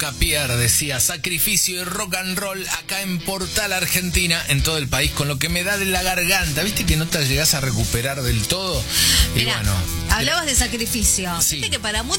nunca pierde, decía Sacrificio y Rock and Roll acá en Portal Argentina, en todo el país, con lo que me da de la garganta. ¿Viste que no te llegás a recuperar del todo? Y mirá, bueno. hablabas de sacrificio. Sí. Viste que para muchos